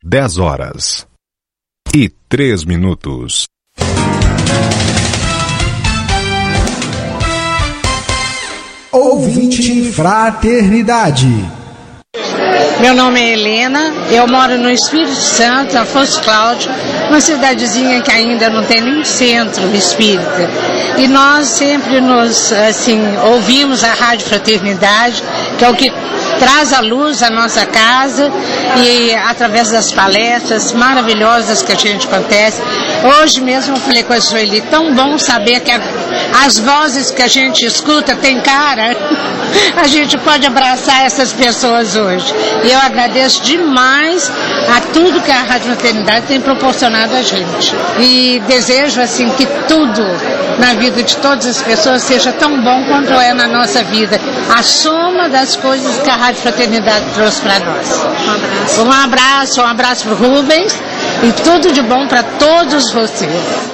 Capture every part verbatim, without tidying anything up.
dez horas e três minutos. Ouvinte Fraternidade. Meu nome é Helena, eu moro no Espírito Santo, Afonso Cláudio, uma cidadezinha que ainda não tem nem centro espírita. E nós sempre nos, assim, ouvimos a Rádio Fraternidade, que é o que traz a luz à nossa casa, e através das palestras maravilhosas que a gente acontece. Hoje mesmo eu falei com a Sueli, tão bom saber que a, as vozes que a gente escuta tem cara. A gente pode abraçar essas pessoas hoje. E eu agradeço demais a tudo que a Rádio Fraternidade tem proporcionado a gente. E desejo, assim, que tudo na vida de todas as pessoas seja tão bom quanto é na nossa vida. A soma das coisas que a Rádio Fraternidade trouxe para nós. Um abraço. Um abraço, um abraço para o Rubens e tudo de bom para todos vocês.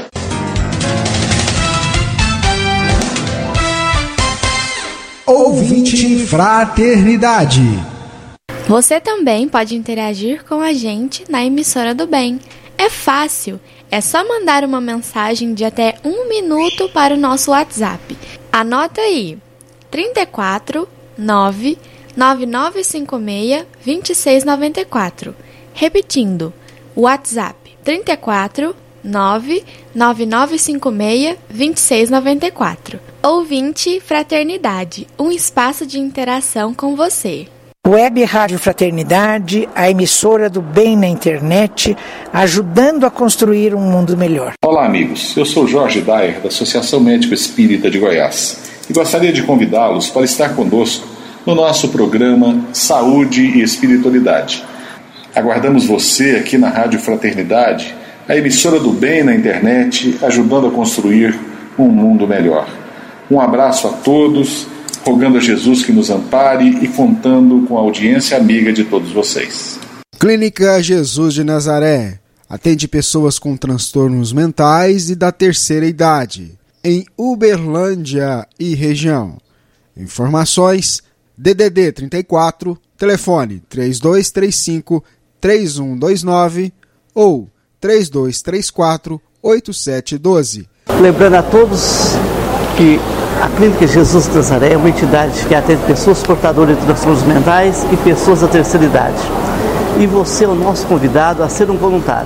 Ouvinte Fraternidade. Você também pode interagir com a gente na Emissora do Bem. É fácil, é só mandar uma mensagem de até um minuto para o nosso WhatsApp. Anota aí, trinta e quatro, nove, nove nove cinco seis, dois seis nove quatro. Repetindo, WhatsApp trinta e quatro, nove, nove nove cinco seis, dois seis nove quatro. Ouvinte Fraternidade, um espaço de interação com você. Web Rádio Fraternidade, a emissora do bem na internet, ajudando a construir um mundo melhor. Olá amigos, eu sou Jorge Dyer, da Associação Médico Espírita de Goiás, e gostaria de convidá-los para estar conosco no nosso programa Saúde e Espiritualidade. Aguardamos você aqui na Rádio Fraternidade, a emissora do bem na internet, ajudando a construir um mundo melhor. Um abraço a todos, rogando a Jesus que nos ampare e contando com a audiência amiga de todos vocês. Clínica Jesus de Nazaré atende pessoas com transtornos mentais e da terceira idade, em Uberlândia e região. Informações D D D trinta e quatro, telefone três dois três cinco, três um dois nove ou três dois três quatro, oito sete um dois. Lembrando a todos que a Clínica Jesus de Nazaré é uma entidade que atende pessoas portadoras de transtornos mentais e pessoas da terceira idade. E você é o nosso convidado a ser um voluntário.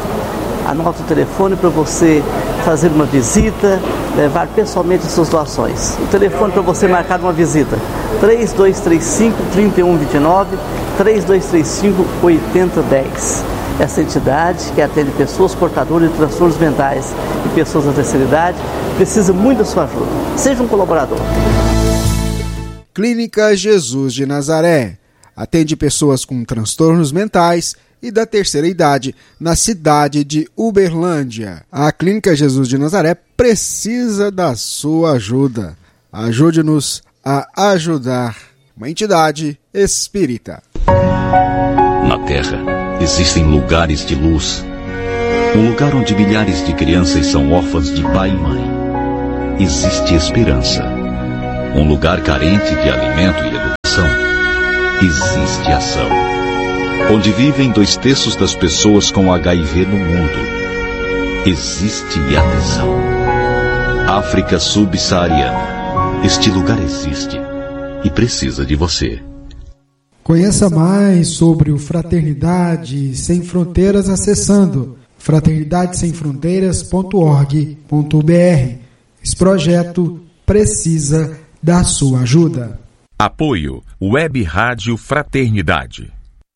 Anota o telefone para você fazer uma visita, levar pessoalmente as suas doações. O telefone para você marcar uma visita, três dois três cinco, três um dois nove, três dois três cinco, oito zero um zero. Essa entidade que atende pessoas portadoras de transtornos mentais e pessoas da terceira idade precisa muito da sua ajuda. Seja um colaborador. Clínica Jesus de Nazaré atende pessoas com transtornos mentais e da terceira idade na cidade de Uberlândia. A Clínica Jesus de Nazaré precisa da sua ajuda. Ajude-nos a ajudar. Uma entidade espírita. Na Terra existem lugares de luz, um lugar onde milhares de crianças são órfãs de pai e mãe. Existe esperança. Um lugar carente de alimento e educação. Existe ação. Onde vivem dois terços das pessoas com H I V no mundo. Existe atenção. África subsaariana. Este lugar existe e precisa de você. Conheça mais sobre o Fraternidade Sem Fronteiras acessando fraternidade sem fronteiras ponto org ponto b r. Esse projeto precisa da sua ajuda. Apoio Web Rádio Fraternidade.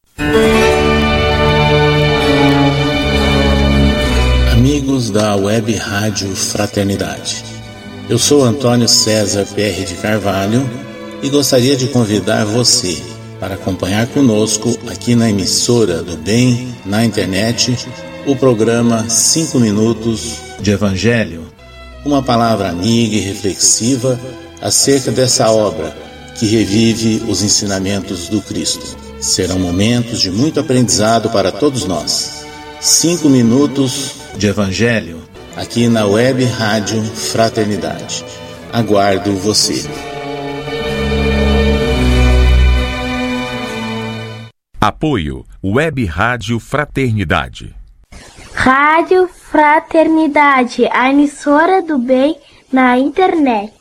Amigos da Web Rádio Fraternidade, eu sou Antônio César P R de Carvalho e gostaria de convidar você para acompanhar conosco aqui na emissora do bem na internet o programa cinco minutos de Evangelho, uma palavra amiga e reflexiva acerca dessa obra que revive os ensinamentos do Cristo. Serão momentos de muito aprendizado para todos nós. Cinco minutos de Evangelho aqui na Web Rádio Fraternidade. Aguardo você. Apoio Web Rádio Fraternidade. Rádio Fraternidade, a emissora do bem na internet.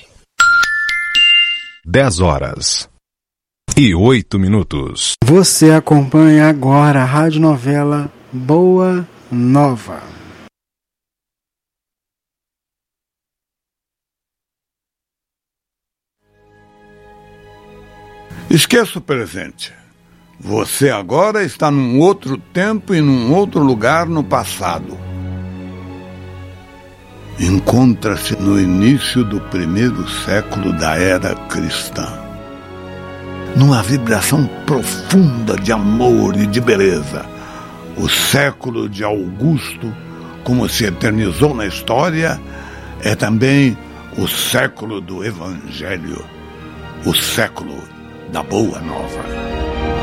dez horas e oito minutos. Você acompanha agora a radionovela Boa Nova. Esqueça o presente. Você agora está num outro tempo e num outro lugar no passado. Encontra-se no início do primeiro século da era cristã, numa vibração profunda de amor e de beleza. O século de Augusto, como se eternizou na história, é também o século do Evangelho, o século da Boa Nova.